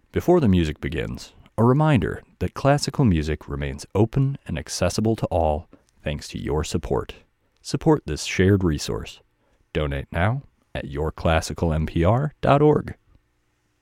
Before the music begins, a reminder that classical music remains open and accessible to all thanks to your support. Support this shared resource. Donate now at yourclassicalmpr.org.